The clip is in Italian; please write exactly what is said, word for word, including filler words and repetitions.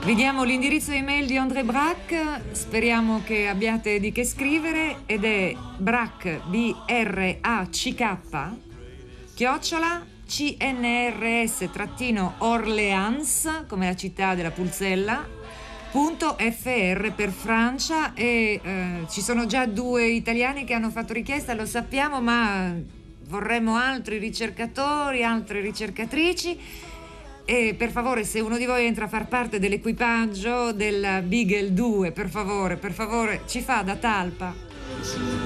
Vi diamo l'indirizzo email di André Brack, speriamo che abbiate di che scrivere, ed è Brack, B R A C K, chiocciola C N R S trattino Orleans, come la città della Pulzella, punto F R per Francia. E eh, ci sono già due italiani che hanno fatto richiesta, lo sappiamo, ma vorremmo altri ricercatori, altre ricercatrici. E per favore, se uno di voi entra a far parte dell'equipaggio del Beagle due, per favore, per favore, ci fa da talpa.